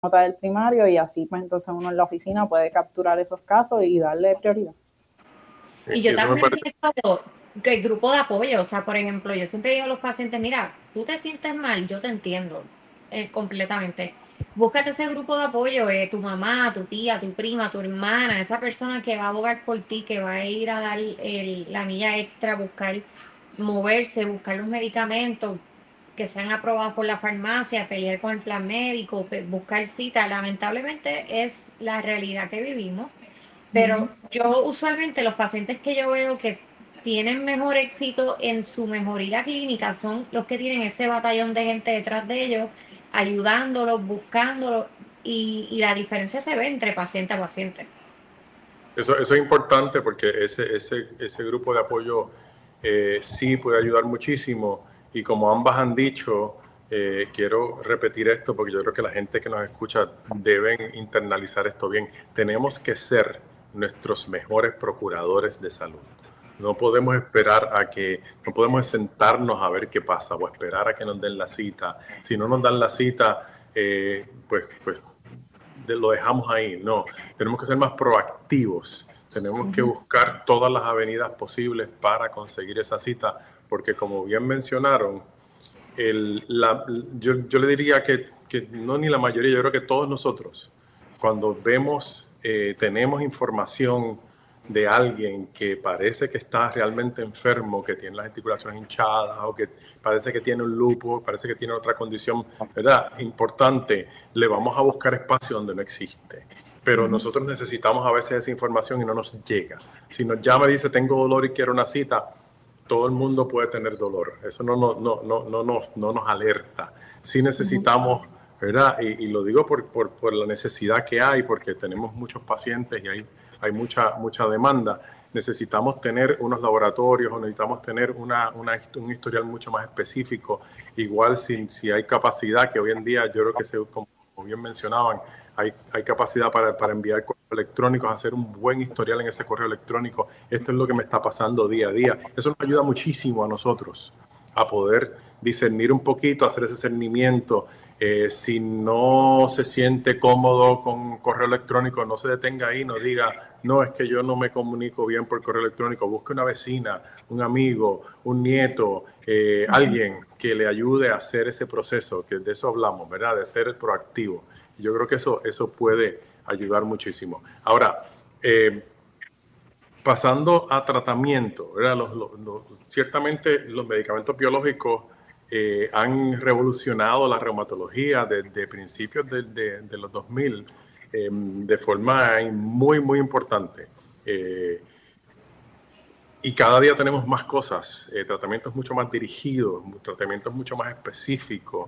nota del primario y así pues entonces uno en la oficina puede capturar esos casos y darle prioridad. Y yo también pienso que el grupo de apoyo, o sea, por ejemplo, yo siempre digo a los pacientes, mira, tú te sientes mal, yo te entiendo completamente. Búscate ese grupo de apoyo, tu mamá, tu tía, tu prima, tu hermana, esa persona que va a abogar por ti, que va a ir a dar la milla extra, buscar moverse, buscar los medicamentos que sean aprobados por la farmacia, pelear con el plan médico, buscar cita. Lamentablemente es la realidad que vivimos, pero yo usualmente los pacientes que yo veo que tienen mejor éxito en su mejoría clínica son los que tienen ese batallón de gente detrás de ellos, ayudándolos, buscándolos, y la diferencia se ve entre paciente a paciente. Eso es importante porque ese grupo de apoyo sí puede ayudar muchísimo, y como ambas han dicho, quiero repetir esto porque yo creo que la gente que nos escucha deben internalizar esto bien. Tenemos que ser nuestros mejores procuradores de salud. No podemos esperar no podemos sentarnos a ver qué pasa o esperar a que nos den la cita. Si no nos dan la cita, pues lo dejamos ahí. No, tenemos que ser más proactivos. Tenemos que buscar todas las avenidas posibles para conseguir esa cita, porque como bien mencionaron, yo le diría que no ni la mayoría, yo creo que todos nosotros, cuando tenemos información de alguien que parece que está realmente enfermo, que tiene las articulaciones hinchadas o que parece que tiene un lupus, parece que tiene otra condición, ¿verdad?, importante, le vamos a buscar espacio donde no existe. Pero nosotros necesitamos a veces esa información y no nos llega. Si nos llama y dice tengo dolor y quiero una cita, todo el mundo puede tener dolor. Eso no nos alerta. Sí necesitamos, ¿verdad? Y lo digo por la necesidad que hay, porque tenemos muchos pacientes y hay mucha demanda. Necesitamos tener unos laboratorios o necesitamos tener un historial mucho más específico. Igual si hay capacidad, que hoy en día yo creo que, como bien mencionaban, hay capacidad para enviar correos electrónicos, hacer un buen historial en ese correo electrónico. Esto es lo que me está pasando día a día. Eso nos ayuda muchísimo a nosotros a poder discernir un poquito, hacer ese cernimiento. Si no se siente cómodo con correo electrónico, no se detenga ahí, no diga, no, es que yo no me comunico bien por correo electrónico. Busque una vecina, un amigo, un nieto, alguien que le ayude a hacer ese proceso, que de eso hablamos, ¿verdad? De ser proactivo. Yo creo que eso puede ayudar muchísimo. Ahora, pasando a tratamiento, ¿verdad? Ciertamente los medicamentos biológicos han revolucionado la reumatología desde principios de los 2000 de forma muy importante. Y cada día tenemos más cosas, tratamientos mucho más dirigidos, tratamientos mucho más específicos,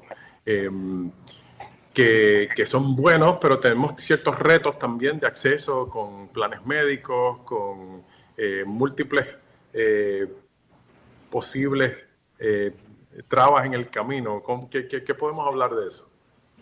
que son buenos, pero tenemos ciertos retos también de acceso con planes médicos, con múltiples posibles trabas en el camino. ¿Qué podemos hablar de eso?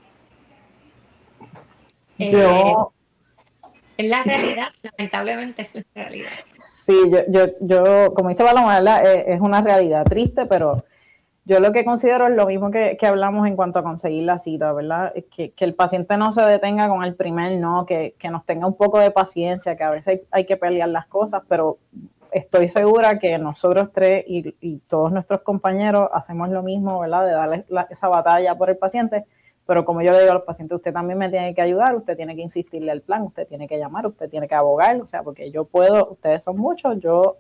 Yo, Es la realidad, lamentablemente es la realidad. sí, como dice Paloma, es una realidad triste, pero yo lo que considero es lo mismo que hablamos en cuanto a conseguir la cita, ¿verdad? Que el paciente no se detenga con el primer no, que nos tenga un poco de paciencia, que a veces hay que pelear las cosas, pero estoy segura que nosotros tres y todos nuestros compañeros hacemos lo mismo, ¿verdad? De darle esa batalla por el paciente, pero como yo le digo a los pacientes, usted también me tiene que ayudar, usted tiene que insistirle al plan, usted tiene que llamar, usted tiene que abogar, o sea, porque yo puedo, ustedes son muchos, yo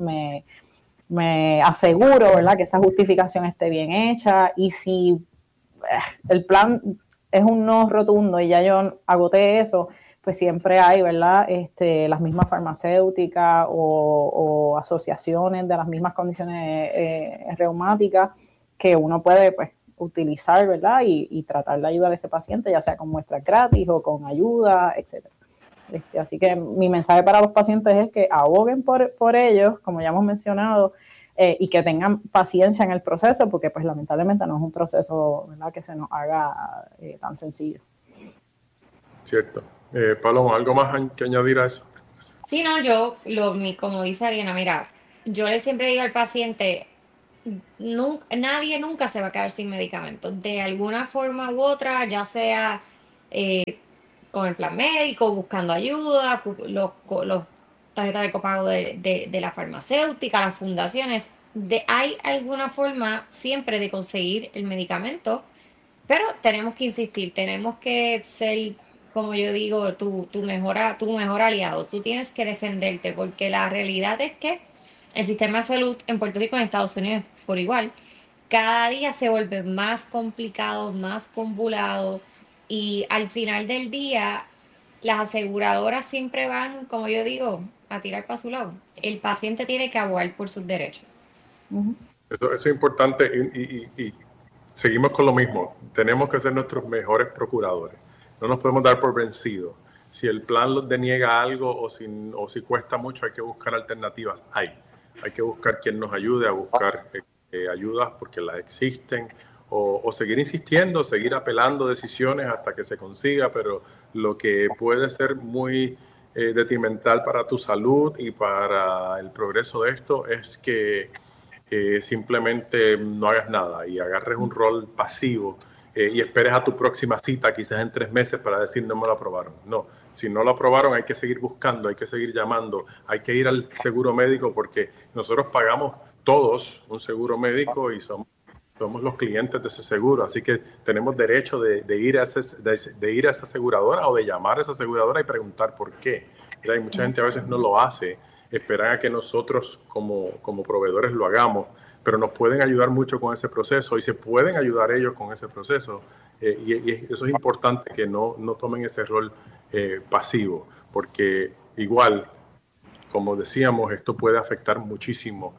me aseguro, ¿verdad?, que esa justificación esté bien hecha, y si el plan es un no rotundo y ya yo agoté eso, pues siempre hay, ¿verdad?, las mismas farmacéuticas o asociaciones de las mismas condiciones reumáticas que uno puede, pues, utilizar, ¿verdad?, y tratar de ayudar a ese paciente, ya sea con muestras gratis o con ayuda, etcétera. Así que mi mensaje para los pacientes es que aboguen por ellos, como ya hemos mencionado, y que tengan paciencia en el proceso, porque pues lamentablemente no es un proceso, ¿verdad?, que se nos haga tan sencillo. Cierto. Paloma, ¿algo más que añadir a eso? Sí, no, como dice Ariana, mira, yo le siempre digo al paciente, nadie nunca se va a quedar sin medicamentos. De alguna forma u otra, ya sea con el plan médico, buscando ayuda, los tarjetas de copago de la farmacéutica, las fundaciones. Hay alguna forma siempre de conseguir el medicamento, pero tenemos que insistir, tenemos que ser, como yo digo, tu mejor aliado. Tú tienes que defenderte, porque la realidad es que el sistema de salud en Puerto Rico y en Estados Unidos por igual, cada día se vuelve más complicado, más convulado, y al final del día las aseguradoras siempre van, como yo digo, a tirar para su lado. El paciente tiene que abogar por sus derechos. Eso es importante y seguimos con lo mismo. Tenemos que ser nuestros mejores procuradores. No nos podemos dar por vencidos. Si el plan los deniega algo o si cuesta mucho, hay que buscar alternativas. Hay que buscar quien nos ayude a buscar ayudas, porque las existen, o seguir insistiendo, seguir apelando decisiones hasta que se consiga, pero lo que puede ser muy detrimental para tu salud y para el progreso de esto es que simplemente no hagas nada y agarres un rol pasivo y esperes a tu próxima cita, quizás en 3 meses, para decir no me lo aprobaron. No, si no lo aprobaron hay que seguir buscando, hay que seguir llamando, hay que ir al seguro médico, porque nosotros pagamos todos un seguro médico y somos los clientes de ese seguro, así que tenemos derecho de ir a esa aseguradora o de llamar a esa aseguradora y preguntar por qué. Y mucha gente a veces no lo hace, esperan a que nosotros como proveedores lo hagamos, pero nos pueden ayudar mucho con ese proceso y se pueden ayudar ellos con ese proceso, y eso es importante, que no tomen ese rol pasivo, porque igual, como decíamos, esto puede afectar muchísimo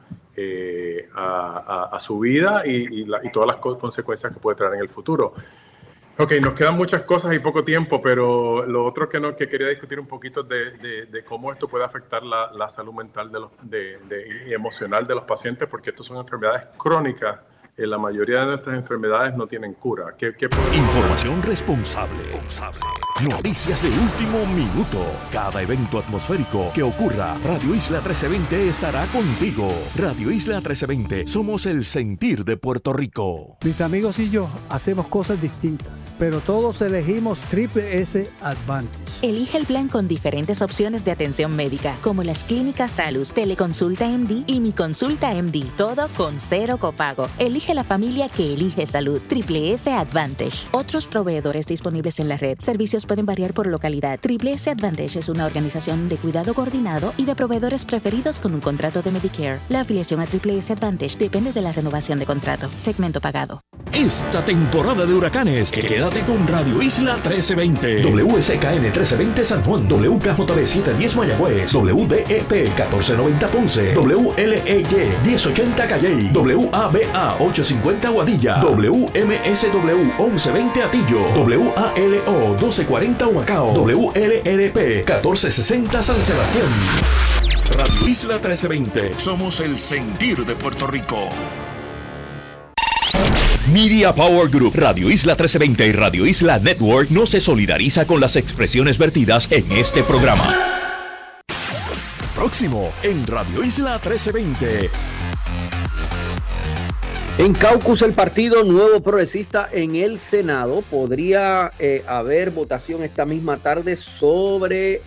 a su vida y todas las consecuencias que puede traer en el futuro. Ok, nos quedan muchas cosas y poco tiempo, pero lo otro que quería discutir un poquito de cómo esto puede afectar la salud mental y emocional de los pacientes, porque estas son enfermedades crónicas. La mayoría de nuestras enfermedades no tienen cura. Información responsable. Noticias de último minuto. Cada evento atmosférico que ocurra, Radio Isla 1320 estará contigo. Radio Isla 1320, somos el sentir de Puerto Rico. Mis amigos y yo hacemos cosas distintas, pero todos elegimos Triple S Advantage. Elige el plan con diferentes opciones de atención médica, como las clínicas Salus, Teleconsulta MD y Mi Consulta MD, todo con 0 copago. Elige la familia que elige salud. Triple S Advantage. Otros proveedores disponibles en la red. Servicios pueden variar por localidad. Triple S Advantage es una organización de cuidado coordinado y de proveedores preferidos con un contrato de Medicare. La afiliación a Triple S Advantage depende de la renovación de contrato. Segmento pagado. Esta temporada de huracanes, quédate con Radio Isla 1320. WSKN 1320 San Juan, WKJB 710 Mayagüez, WDEP 1490 Ponce, WLEY 1080 Calley, WABA 850 Guadilla, WMSW 1120 Atillo, WALO 1240 Humacao, WLRP 1460 San Sebastián. Radio Isla 1320, somos el sentir de Puerto Rico. Media Power Group, Radio Isla 1320 y Radio Isla Network no se solidariza con las expresiones vertidas en este programa. Próximo en Radio Isla 1320. En Caucus, el Partido Nuevo Progresista en el Senado, podría haber votación esta misma tarde sobre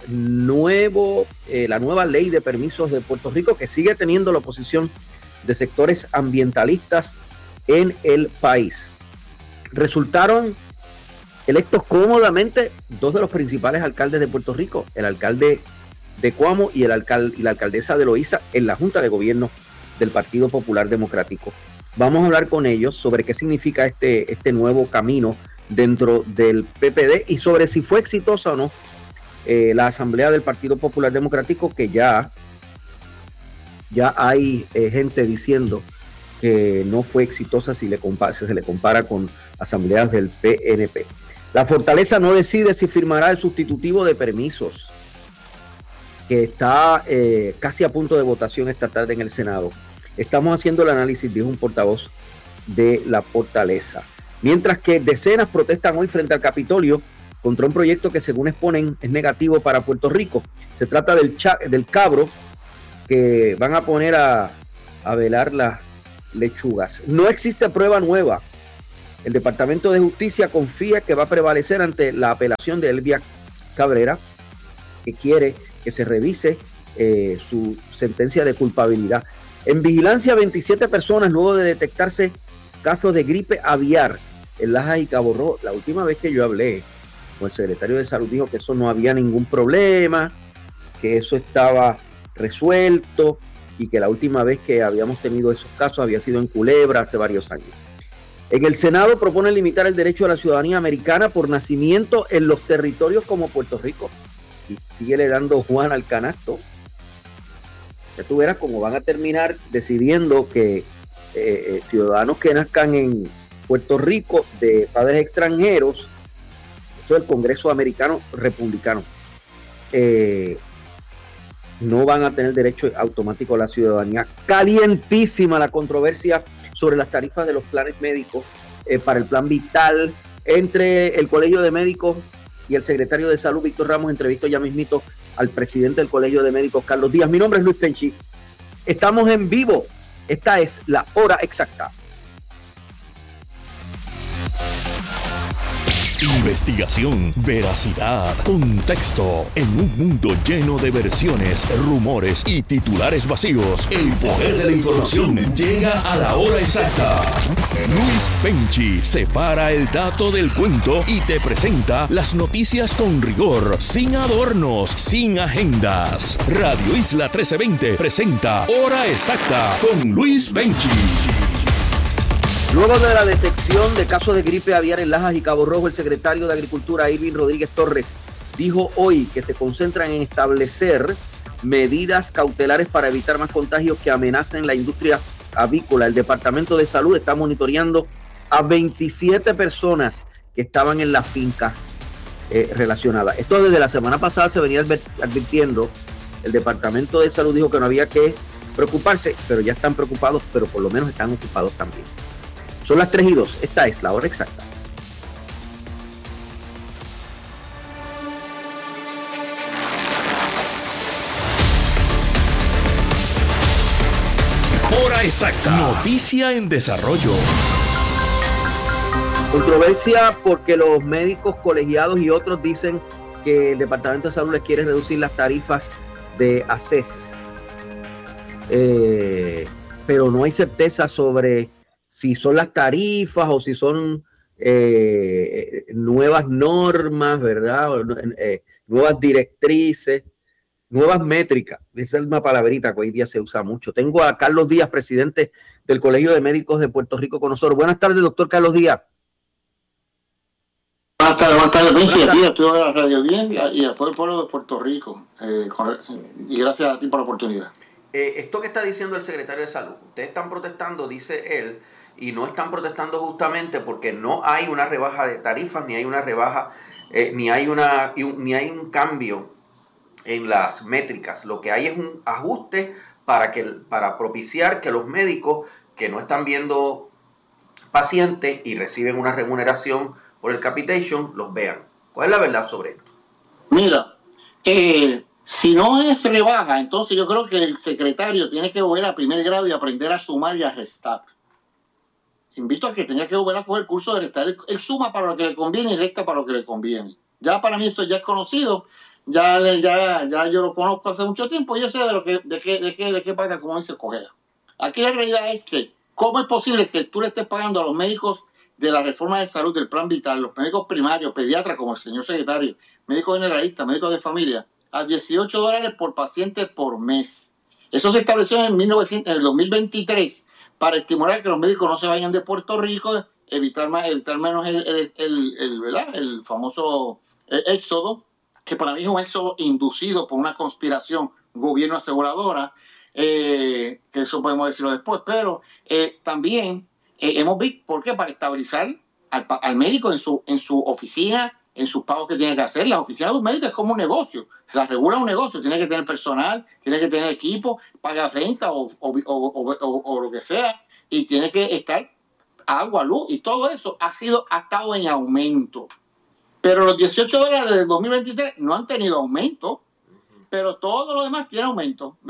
la nueva ley de permisos de Puerto Rico, que sigue teniendo la oposición de sectores ambientalistas en el país. Resultaron electos cómodamente 2 de los principales alcaldes de Puerto Rico, el alcalde de Cuamo y la alcaldesa de Loíza, en la Junta de Gobierno del Partido Popular Democrático. Vamos a hablar con ellos sobre qué significa este nuevo camino dentro del PPD y sobre si fue exitosa o no la Asamblea del Partido Popular Democrático, que ya hay gente diciendo que no fue exitosa si se le compara con asambleas del PNP. La Fortaleza no decide si firmará el sustitutivo de permisos, que está casi a punto de votación esta tarde en el Senado. Estamos haciendo el análisis, dijo un portavoz de la Fortaleza. Mientras que decenas protestan hoy frente al Capitolio contra un proyecto que, según exponen, es negativo para Puerto Rico. Se trata del cabro que van a poner a velar las lechugas. No existe prueba nueva El Departamento de Justicia confía que va a prevalecer ante la apelación de Elvia Cabrera, que quiere que se revise su sentencia de culpabilidad. En vigilancia, 27 personas luego de detectarse casos de gripe aviar en Lajas y Cabo Rojo. La última vez que yo hablé con el secretario de Salud dijo que eso no había ningún problema, que eso estaba resuelto y que la última vez que habíamos tenido esos casos había sido en Culebra hace varios años. En el Senado propone limitar el derecho a la ciudadanía americana por nacimiento en los territorios como Puerto Rico. Y síguele dando Juan al canasto. Ya tú verás cómo van a terminar decidiendo que ciudadanos que nazcan en Puerto Rico de padres extranjeros, eso es el Congreso americano republicano, no van a tener derecho automático a la ciudadanía. Calientísima la controversia sobre las tarifas de los planes médicos para el plan vital entre el Colegio de Médicos y el secretario de Salud, Víctor Ramos. Entrevisto ya mismito al presidente del Colegio de Médicos, Carlos Díaz. Mi nombre es Luis Penchi. Estamos en vivo. Esta es la hora exacta. Investigación, veracidad, contexto. En un mundo lleno de versiones, rumores y titulares vacíos, el poder de la información llega a la hora exacta. Luis Penchi separa el dato del cuento y te presenta las noticias con rigor, sin adornos, sin agendas. Radio Isla 1320 presenta Hora Exacta con Luis Penchi. Luego de la detección de casos de gripe aviar en Lajas y Cabo Rojo, el secretario de Agricultura, Irving Rodríguez Torres, dijo hoy que se concentran en establecer medidas cautelares para evitar más contagios que amenacen la industria avícola. El Departamento de Salud está monitoreando a 27 personas que estaban en las fincas relacionadas. Esto desde la semana pasada se venía advirtiendo. El Departamento de Salud dijo que no había que preocuparse, pero ya están preocupados, pero por lo menos están ocupados también. Son las 3:02. Esta es la hora exacta. Hora exacta. Noticia en desarrollo. Controversia porque los médicos colegiados y otros dicen que el Departamento de Salud les quiere reducir las tarifas de ACES. Pero no hay certeza sobre si son las tarifas o si son nuevas normas, ¿verdad? Nuevas directrices, nuevas métricas. Esa es una palabrita que hoy día se usa mucho. Tengo a Carlos Díaz, presidente del Colegio de Médicos de Puerto Rico, con nosotros. Buenas tardes, doctor Carlos Díaz. Buenas tardes, Benji, a ti, a toda la Radio 10 y a todo el pueblo de Puerto Rico. Y gracias a ti por la oportunidad. Esto que está diciendo el secretario de Salud, ustedes están protestando, dice él, y no están protestando justamente porque no hay una rebaja de tarifas, ni hay una rebaja, ni hay un cambio en las métricas. Lo que hay es un ajuste para propiciar que los médicos que no están viendo pacientes y reciben una remuneración por el capitation los vean. ¿Cuál es la verdad sobre esto? Mira, si no es rebaja, entonces yo creo que el secretario tiene que volver a primer grado y aprender a sumar y a restar. Invito a que tenga que volver a coger el curso de restar. Él suma para lo que le conviene y resta para lo que le conviene. Ya para mí esto ya es conocido. Ya yo lo conozco hace mucho tiempo y yo sé de qué parte, como dice Cogea. Aquí la realidad es que, ¿cómo es posible que tú le estés pagando a los médicos de la reforma de salud del plan vital, los médicos primarios, pediatras como el señor secretario, médicos generalistas, médicos de familia, a $18 por paciente por mes? Eso se estableció en el 2023 para estimular que los médicos no se vayan de Puerto Rico, evitar menos el famoso éxodo, que para mí es un éxodo inducido por una conspiración gobierno aseguradora, que eso podemos decirlo después, pero también hemos visto, ¿por qué? Para estabilizar al médico en su oficina, en sus pagos que tiene que hacer. La oficina de un médico es como un negocio, la regula un negocio, tiene que tener personal, tiene que tener equipo, paga renta o lo que sea, y tiene que estar agua, luz, y todo eso ha estado en aumento. Pero los $18 del 2023 no han tenido aumento, pero todo lo demás tiene aumento, ¿ves?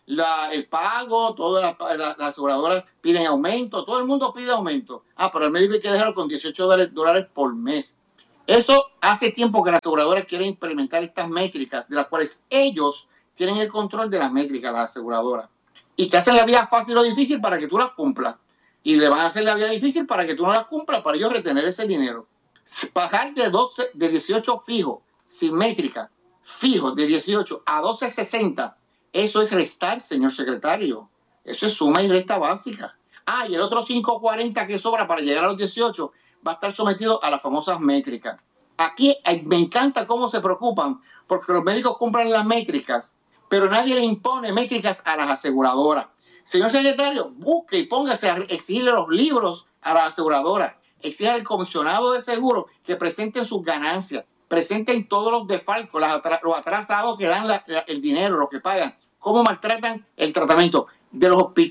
el pago, todas las aseguradoras piden aumento, todo el mundo pide aumento. Pero el médico hay que dejarlo con $18 por mes. Eso hace tiempo que las aseguradoras quieren implementar estas métricas, de las cuales ellos tienen el control de las métricas, las aseguradoras. Y te hacen la vida fácil o difícil para que tú las cumplas. Y le van a hacer la vida difícil para que tú no las cumplas, para ellos retener ese dinero. Bajar de 18 fijos, sin métrica, fijos de 18 a 12.60, eso es restar, señor secretario. Eso es suma y resta básica. Y el otro 5.40 que sobra para llegar a los 18 va a estar sometido a las famosas métricas. Aquí me encanta cómo se preocupan porque los médicos cumplen las métricas, pero nadie le impone métricas a las aseguradoras. Señor secretario, busque y póngase a exigirle los libros a las aseguradoras. Exige al comisionado de seguro que presenten sus ganancias, presenten todos los desfalcos, los atrasados que dan el dinero, los que pagan, cómo maltratan el tratamiento de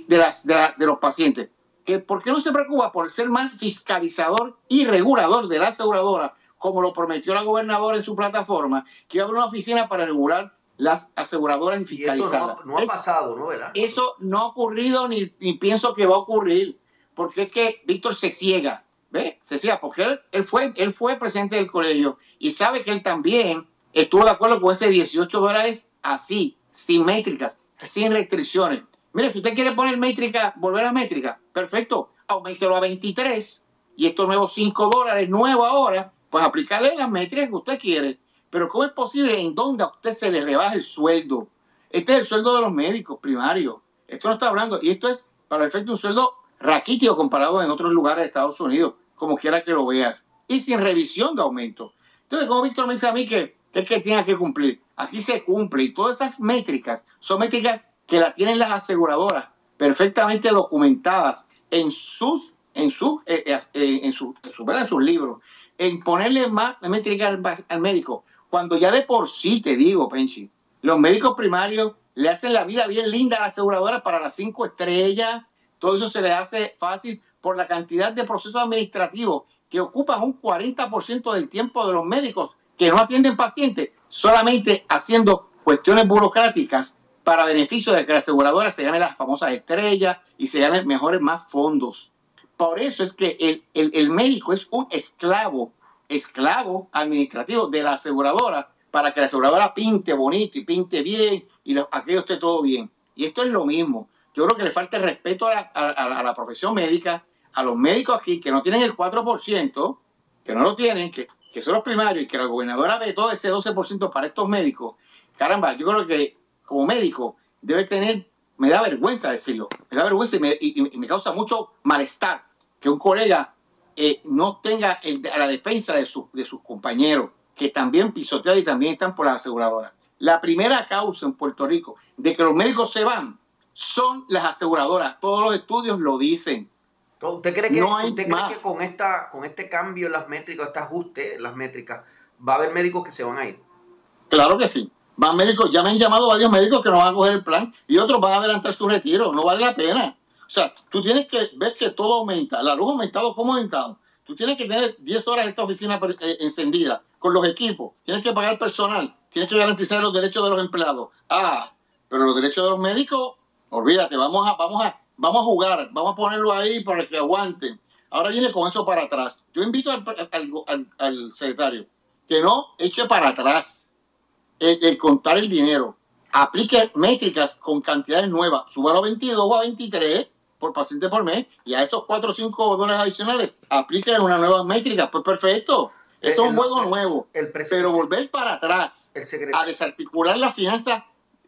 los pacientes. ¿Por qué no se preocupa por ser más fiscalizador y regulador de la aseguradora, como lo prometió la gobernadora en su plataforma, que iba a haber una oficina para regular las aseguradoras y fiscalizarlas? Eso no ha pasado, ¿no? ¿Verdad? Eso no ha ocurrido ni pienso que va a ocurrir, porque es que Víctor se ciega, ¿ve? Se ciega, porque él fue presidente del colegio y sabe que él también estuvo de acuerdo con ese $18 así, sin métricas, sin restricciones. Mire, si usted quiere poner métrica, volver a métrica, perfecto, auméntelo a 23 y estos nuevos $5 nuevos ahora, pues aplicarle las métricas que usted quiere. Pero ¿cómo es posible en donde a usted se le rebaja el sueldo? Este es el sueldo de los médicos primarios. Esto no está hablando, y esto es para el efecto un sueldo raquítico comparado en otros lugares de Estados Unidos, como quiera que lo veas, y sin revisión de aumento. Entonces, como Víctor me dice a mí que tiene que cumplir, aquí se cumple, y todas esas métricas son métricas que las tienen las aseguradoras perfectamente documentadas en sus libros, en ponerle más métricas al médico, cuando ya de por sí, te digo, Penchi, los médicos primarios le hacen la vida bien linda a la aseguradora para las 5 estrellas, todo eso se le hace fácil por la cantidad de procesos administrativos que ocupan un 40% del tiempo de los médicos que no atienden pacientes, solamente haciendo cuestiones burocráticas para beneficio de que la aseguradora se gane las famosas estrellas y se gane más fondos. Por eso es que el médico es un esclavo administrativo de la aseguradora para que la aseguradora pinte bonito y pinte bien y aquello esté todo bien. Y esto es lo mismo. Yo creo que le falta el respeto a la profesión médica, a los médicos aquí que no tienen el 4%, que no lo tienen, que son los primarios y que la gobernadora ve todo ese 12% para estos médicos. Caramba, yo creo que como médico debe tener, me da vergüenza decirlo, me da vergüenza y me causa mucho malestar que un colega no tenga a la defensa de sus compañeros, que también pisoteados y también están por las aseguradoras. La primera causa en Puerto Rico de que los médicos se van son las aseguradoras. Todos los estudios lo dicen. ¿Usted cree que con este cambio en las métricas, este ajuste en las métricas, va a haber médicos que se van a ir? Claro que sí. Van médicos, ya me han llamado varios médicos que no van a coger el plan y otros van a adelantar su retiro. No vale la pena. O sea, tú tienes que ver que todo aumenta. La luz ha aumentado, ¿cómo ha aumentado? Tú tienes que tener 10 horas esta oficina encendida con los equipos. Tienes que pagar personal. Tienes que garantizar los derechos de los empleados. Pero los derechos de los médicos, olvídate, vamos a jugar. Vamos a ponerlo ahí para que aguanten. Ahora viene con eso para atrás. Yo invito al secretario que no eche para atrás el contar el dinero. Aplique métricas con cantidades nuevas. Súbalo a 22 o a 23 por paciente por mes y a esos $4 o $5 adicionales apliquen una nueva métrica. Pues perfecto. Eso es un juego nuevo. Pero volver para atrás a desarticular la finanza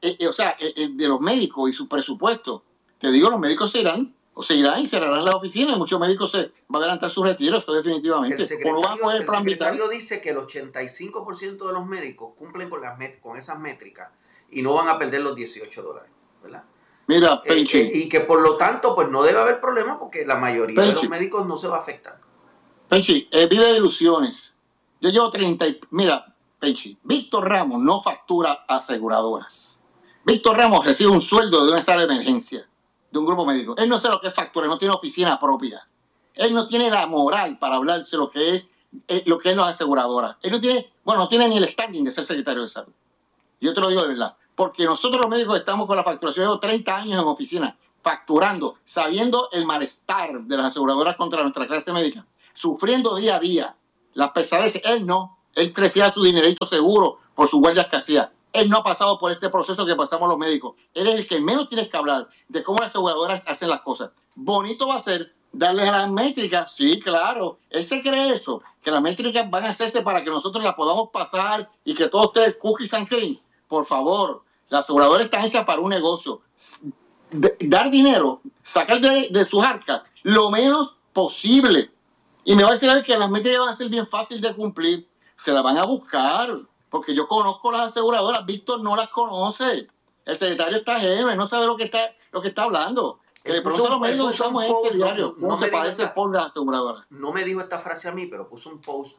de los médicos y su presupuesto. Te digo, los médicos se irán y cerrarán las oficinas. Muchos médicos se van a adelantar su retiro, eso definitivamente. El secretario dice que el 85% de los médicos cumplen con esas métricas y no van a perder los $18, ¿verdad? Mira, Penchi. Y que por lo tanto, pues no debe haber problema porque la mayoría de los médicos no se va a afectar. Penchi, vive de ilusiones. Yo llevo 30 Mira, Penchi, Víctor Ramos no factura aseguradoras. Víctor Ramos recibe un sueldo de una sala de emergencia de un grupo médico. Él no sabe lo que es factura, no tiene oficina propia. Él no tiene la moral para hablarse lo que es las aseguradoras. Él no tiene ni el standing de ser secretario de salud. Yo te lo digo de verdad. porque nosotros los médicos estamos con la facturación de 30 años en oficina, facturando, sabiendo el malestar de las aseguradoras contra nuestra clase médica, sufriendo día a día las pesadeces. Él crecía su dinerito seguro por sus guardias que hacía. Él no ha pasado por este proceso que pasamos los médicos. Él es el que menos tienes que hablar de cómo las aseguradoras hacen las cosas. Bonito va a ser darles a las métricas, sí, claro. Él se cree eso, que las métricas van a hacerse para que nosotros las podamos pasar y que todos ustedes cookies and cream. Por favor, las aseguradoras están hechas para un negocio. Dar dinero, sacar de sus arcas lo menos posible. Y me va a decir que las métricas van a ser bien fácil de cumplir. Se las van a buscar, porque yo conozco las aseguradoras. Víctor no las conoce. El secretario está jefe, no sabe lo que está hablando. Que le pregunto a los médicos que usamos este diario, ¿cómo se padece por las aseguradoras? No me dijo esta frase a mí, pero puso un post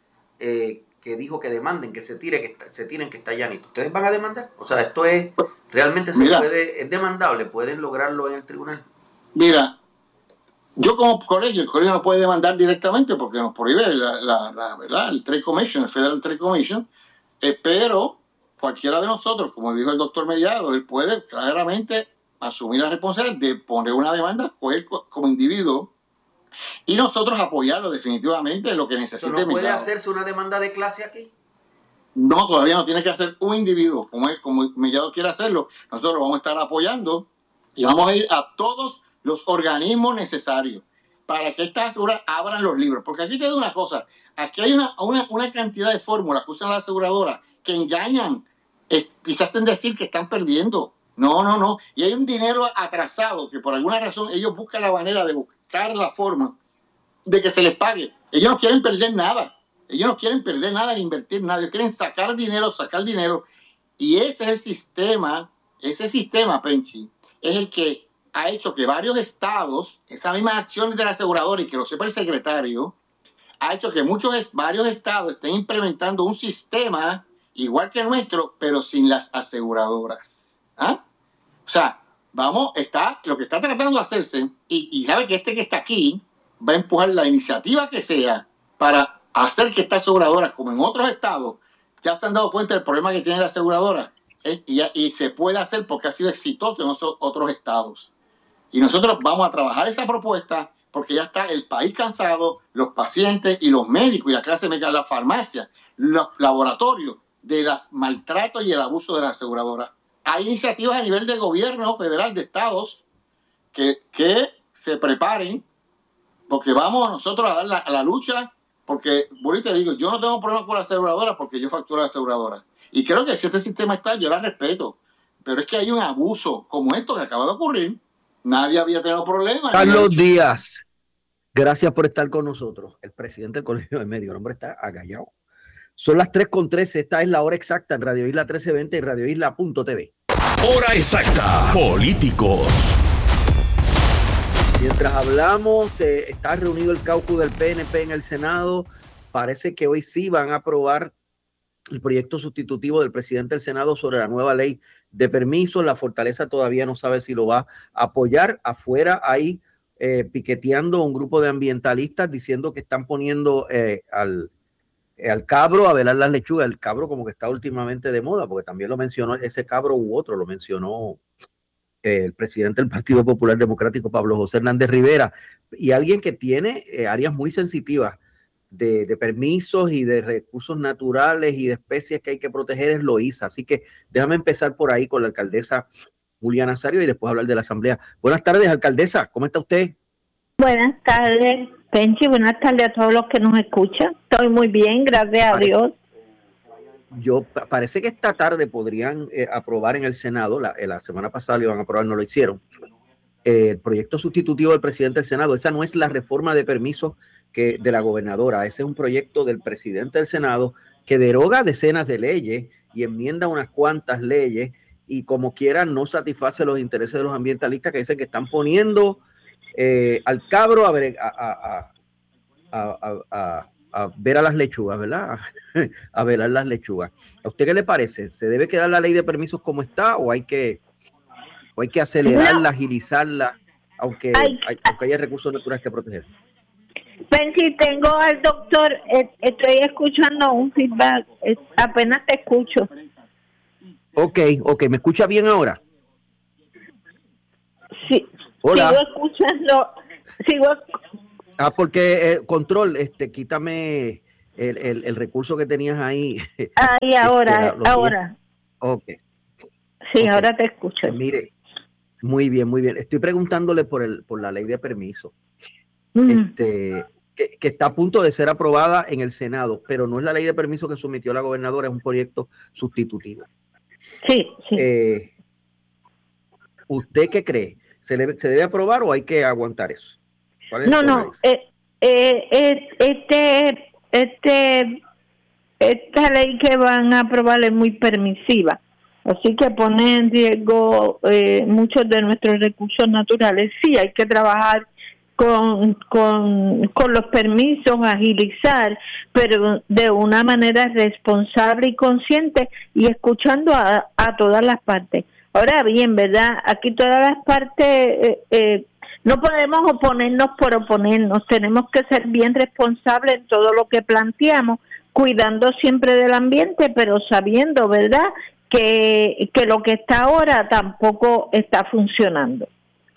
que dijo que demanden, que se tiren, que está llanito. ¿Ustedes van a demandar? O sea, esto es, realmente es demandable, pueden lograrlo en el tribunal. Mira, yo como colegio, el colegio no puede demandar directamente porque nos prohíbe el Trade Commission, el Federal Trade Commission, pero cualquiera de nosotros, como dijo el doctor Mellado, él puede claramente asumir la responsabilidad de poner una demanda como individuo y nosotros apoyarlo definitivamente en lo que necesite. ¿No puede hacerse una demanda de clase aquí? No, todavía no tiene que hacer un individuo, como Mellado quiere hacerlo. Nosotros lo vamos a estar apoyando y vamos a ir a todos los organismos necesarios para que estas aseguradoras abran los libros. Porque aquí te digo una cosa, aquí hay una cantidad de fórmulas que usan las aseguradoras que engañan y se hacen decir que están perdiendo. No. Y hay un dinero atrasado que por alguna razón ellos buscan la manera de buscar la forma de que se les pague. Ellos no quieren perder nada. Ellos no quieren perder nada ni invertir nada. Ellos quieren sacar dinero. Y ese sistema, Penchi, es el que ha hecho que varios estados, esas mismas acciones de la aseguradora, y que lo sepa el secretario, ha hecho que varios estados estén implementando un sistema igual que el nuestro, pero sin las aseguradoras. O sea, lo que está tratando de hacerse, y sabe que que está aquí va a empujar la iniciativa que sea para hacer que estas aseguradoras, como en otros estados, ya se han dado cuenta del problema que tiene la aseguradora, y se puede hacer porque ha sido exitoso en otros estados. Y nosotros vamos a trabajar esa propuesta porque ya está el país cansado, los pacientes y los médicos y la clase médica, la farmacia, los laboratorios, de los maltratos y el abuso de la aseguradora. Hay iniciativas a nivel de gobierno federal, de estados, que se preparen, porque vamos nosotros a dar la lucha, porque, te digo, yo no tengo problema con la aseguradora porque yo facturo a la aseguradora. Y creo que si este sistema está, yo la respeto. Pero es que hay un abuso como esto que acaba de ocurrir. Nadie había tenido problemas. Carlos Díaz, gracias por estar con nosotros. El presidente del Colegio de Médicos, el hombre está agallado. Son las 3:13, esta es la hora exacta en Radio Isla 1320 y radioisla.tv. Hora exacta, políticos. Mientras hablamos, está reunido el caucus del PNP en el Senado. Parece que hoy sí van a aprobar el proyecto sustitutivo del presidente del Senado sobre la nueva ley de permisos. La Fortaleza todavía no sabe si lo va a apoyar. Afuera hay piqueteando un grupo de ambientalistas diciendo que están poniendo al cabro a velar las lechugas. El cabro como que está últimamente de moda, porque también lo mencionó ese cabro u otro, lo mencionó el presidente del Partido Popular Democrático, Pablo José Hernández Rivera, y alguien que tiene áreas muy sensitivas de permisos y de recursos naturales y de especies que hay que proteger es Loíza. Así que déjame empezar por ahí con la alcaldesa Julia Nazario y después hablar de la asamblea. Buenas tardes, alcaldesa, ¿cómo está usted? Buenas tardes, Penchi, buenas tardes a todos los que nos escuchan. Estoy muy bien, gracias a Dios. Parece que esta tarde podrían aprobar en el Senado, la semana pasada lo iban a aprobar, no lo hicieron, el proyecto sustitutivo del presidente del Senado. Esa no es la reforma de permisos de la gobernadora, ese es un proyecto del presidente del Senado que deroga decenas de leyes y enmienda unas cuantas leyes y como quiera no satisface los intereses de los ambientalistas que dicen que están poniendo al cabro a ver a las lechugas, ¿verdad? A velar las lechugas. ¿A usted qué le parece? ¿Se debe quedar la ley de permisos como está o hay que acelerarla, agilizarla, aunque haya recursos naturales que proteger? Pensi, tengo al doctor, estoy escuchando un feedback, apenas te escucho. Ok, ¿me escucha bien ahora? Sí. Hola. Sigo escuchando. Porque control, quítame el recurso que tenías ahí. Ahí ahora. Ok. Sí, okay. Ahora te escucho. Mire, muy bien. Estoy preguntándole por la ley de permiso. Que está a punto de ser aprobada en el Senado, pero no es la ley de permiso que sometió la gobernadora, es un proyecto sustitutivo. Sí. ¿Usted qué cree? ¿Se debe aprobar o hay que aguantar eso? No. Esta ley que van a aprobar es muy permisiva, así que pone en riesgo muchos de nuestros recursos naturales. Sí, hay que trabajar con los permisos, agilizar, pero de una manera responsable y consciente y escuchando a todas las partes. Ahora bien, ¿verdad? Aquí todas las partes, no podemos oponernos por oponernos, tenemos que ser bien responsables en todo lo que planteamos, cuidando siempre del ambiente, pero sabiendo, ¿verdad?, que lo que está ahora tampoco está funcionando.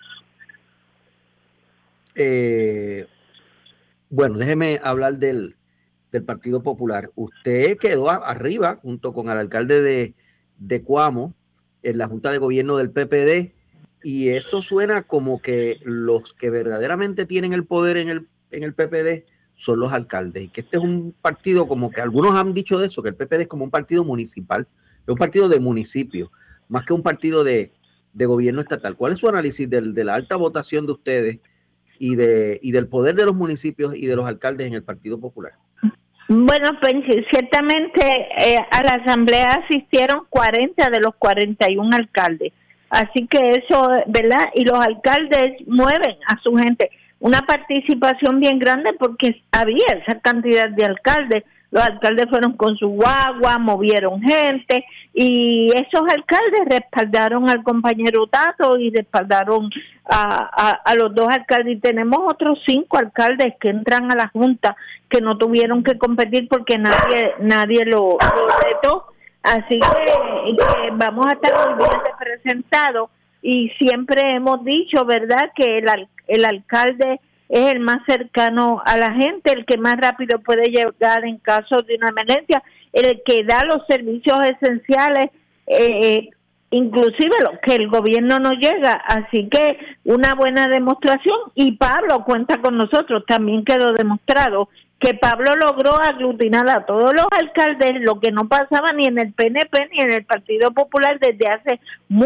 Bueno, déjeme hablar del Partido Popular. Usted quedó arriba junto con el alcalde de Cuamo en la Junta de Gobierno del PPD, y eso suena como que los que verdaderamente tienen el poder en el PPD son los alcaldes, y que este es un partido, como que algunos han dicho de eso, que el PPD es como un partido municipal, es un partido de municipio, más que un partido de gobierno estatal. ¿Cuál es su análisis de la alta votación de ustedes y del poder de los municipios y de los alcaldes en el Partido Popular? Bueno, pues ciertamente a la asamblea asistieron 40 de los 41 alcaldes, así que eso, ¿verdad? Y los alcaldes mueven a su gente, una participación bien grande porque había esa cantidad de alcaldes. Los alcaldes fueron con su guagua, movieron gente, y esos alcaldes respaldaron al compañero Tato y respaldaron a los dos alcaldes. Y tenemos otros 5 alcaldes que entran a la Junta que no tuvieron que competir porque nadie lo retó. Así que vamos a estar muy bien representados, y siempre hemos dicho, ¿verdad?, que el alcalde es el más cercano a la gente, el que más rápido puede llegar en caso de una emergencia, el que da los servicios esenciales, inclusive lo que el gobierno no llega. Así que una buena demostración, y Pablo cuenta con nosotros. También quedó demostrado que Pablo logró aglutinar a todos los alcaldes, lo que no pasaba ni en el PNP ni en el Partido Popular desde hace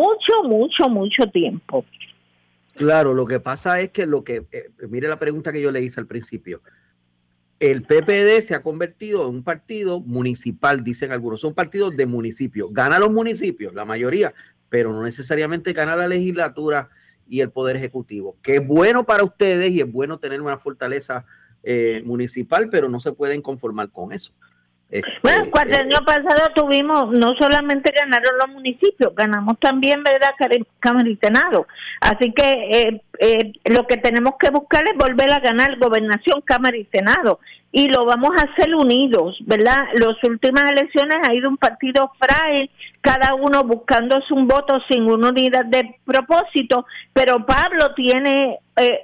mucho tiempo. Claro, lo que pasa es que mire la pregunta que yo le hice al principio. El PPD se ha convertido en un partido municipal, dicen algunos. Son partidos de municipios. Gana los municipios, la mayoría, pero no necesariamente gana la legislatura y el poder ejecutivo, que es bueno para ustedes y es bueno tener una fortaleza municipal, pero no se pueden conformar con eso. Bueno, el año pasado tuvimos, no solamente ganaron los municipios, ganamos también, ¿verdad?, Cámara y Senado. Así que lo que tenemos que buscar es volver a ganar gobernación, Cámara y Senado, y lo vamos a hacer unidos, ¿verdad? Las últimas elecciones ha ido un partido frágil, cada uno buscándose un voto sin una unidad de propósito, pero Pablo tiene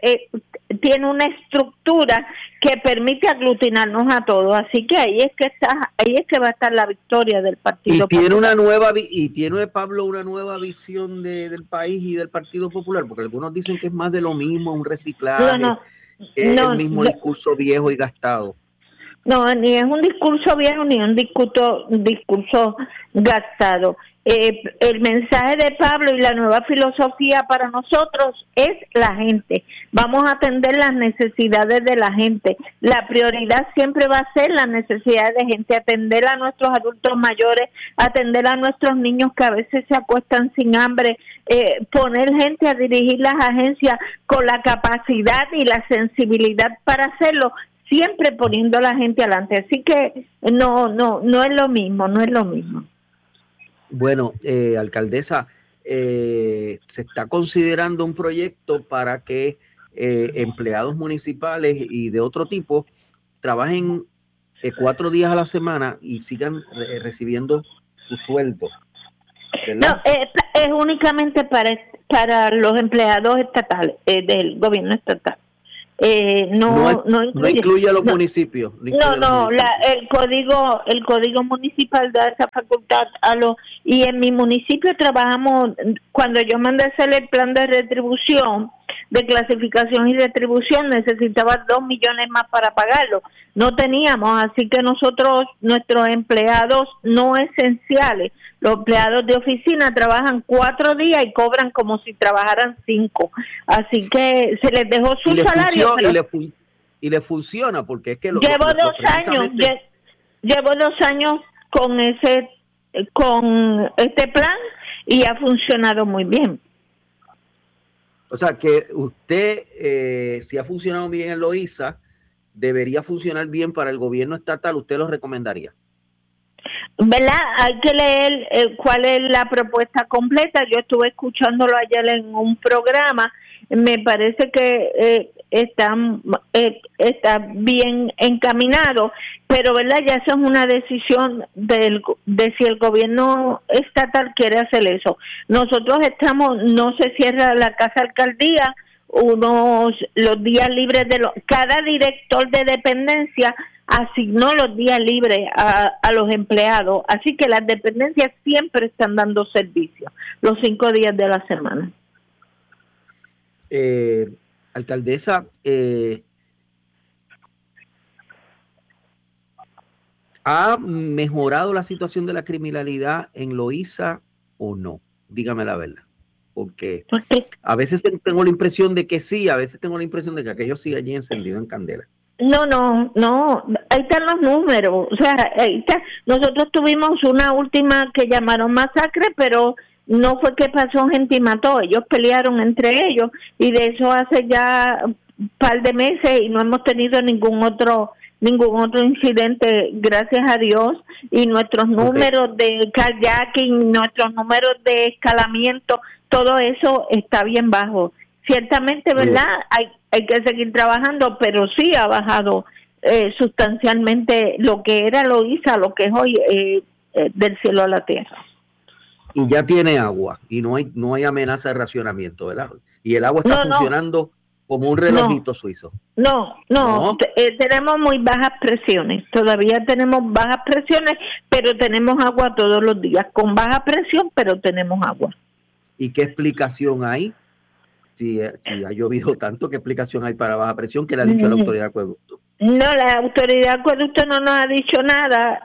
una estructura que permite aglutinarnos a todos, así que ahí es que va a estar la victoria del Partido Popular. Tiene Pablo una nueva visión del país y del Partido Popular, porque algunos dicen que es más de lo mismo, un reciclaje, el mismo discurso viejo y gastado. No, ni es un discurso viejo ni un discurso gastado. El mensaje de Pablo y la nueva filosofía para nosotros es la gente. Vamos a atender las necesidades de la gente. La prioridad siempre va a ser las necesidades de gente, atender a nuestros adultos mayores, atender a nuestros niños que a veces se acuestan sin hambre, poner gente a dirigir las agencias con la capacidad y la sensibilidad para hacerlo, siempre poniendo a la gente adelante. Así que no es lo mismo. Bueno, alcaldesa, se está considerando un proyecto para que empleados municipales y de otro tipo trabajen 4 días a la semana y sigan recibiendo su sueldo. ¿verdad? No, es únicamente para los empleados estatales, del gobierno estatal. No incluye a los municipios. El código municipal da esa facultad y en mi municipio trabajamos, cuando yo mandé a hacer el plan de retribución, de clasificación y retribución, necesitaba 2 millones más para pagarlo. No teníamos, así que nuestros empleados no esenciales, los empleados de oficina trabajan 4 días y cobran como si trabajaran 5. Así que se les dejó su salario. Y le funciona, porque es que llevo 2 años con este plan y ha funcionado muy bien. O sea que usted, si ha funcionado bien en Loíza, debería funcionar bien para el gobierno estatal. ¿Usted lo recomendaría? ¿Verdad? Hay que leer cuál es la propuesta completa. Yo estuve escuchándolo ayer en un programa. Me parece que está bien encaminado, pero verdad, ya eso es una decisión de si el gobierno estatal quiere hacer eso. Nosotros no se cierra la casa alcaldía, los días libres cada director de dependencia asignó los días libres a los empleados, así que las dependencias siempre están dando servicio los 5 días de la semana. Alcaldesa, ¿ha mejorado la situación de la criminalidad en Loíza o no? Dígame la verdad, porque a veces tengo la impresión de que sí, a veces tengo la impresión de que aquello sigue allí encendido en candela. No, ahí están los números, o sea, ahí está. Nosotros tuvimos una última que llamaron masacre, pero no fue que pasó gente y mató, ellos pelearon entre ellos y de eso hace ya un par de meses y no hemos tenido ningún otro incidente, gracias a Dios, y nuestros números de kayaking, nuestros números de escalamiento, todo eso está bien bajo. Ciertamente, ¿verdad? Hay que seguir trabajando, pero sí ha bajado sustancialmente lo que era Loíza, lo que es hoy del cielo a la tierra. Y ya tiene agua y no hay amenaza de racionamiento, ¿verdad? Y el agua está funcionando como un relojito suizo. No. Tenemos muy bajas presiones. Todavía tenemos bajas presiones, pero tenemos agua todos los días. Con baja presión, pero tenemos agua. ¿Y qué explicación hay? Si ha llovido tanto, ¿qué explicación hay para baja presión? ¿Qué le ha dicho la autoridad de acueducto? No, la autoridad de acueducto no nos ha dicho nada.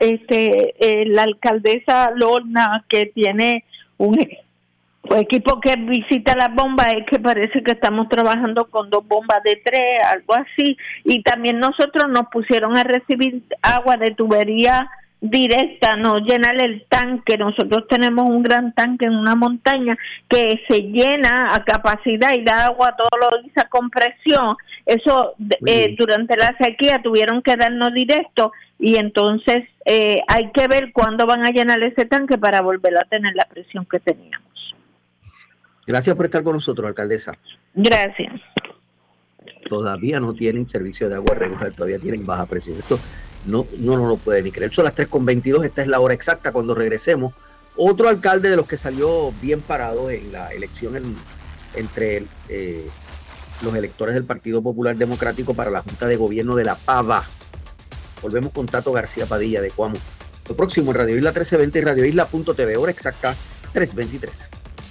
La alcaldesa Lorna, que tiene un equipo que visita las bombas, es que parece que estamos trabajando con 2 bombas de 3, algo así. Y también nosotros nos pusieron a recibir agua de tubería directa, no llenar el tanque. Nosotros tenemos un gran tanque en una montaña que se llena a capacidad y da agua todos los días con presión. Eso durante la sequía tuvieron que darnos directo y entonces hay que ver cuándo van a llenar ese tanque para volver a tener la presión que teníamos. Gracias por estar con nosotros, alcaldesa. Gracias. Todavía no tienen servicio de agua regular, todavía tienen baja presión. Esto no lo puede ni creer. Son las 3:22, esta es la hora exacta. Cuando regresemos, otro alcalde de los que salió bien parado en la elección entre los electores del Partido Popular Democrático para la Junta de Gobierno de La Pava. Volvemos con Tato García Padilla de Cuamo. Lo próximo en Radio Isla 1320 y radioisla.tv, hora exacta 3:23.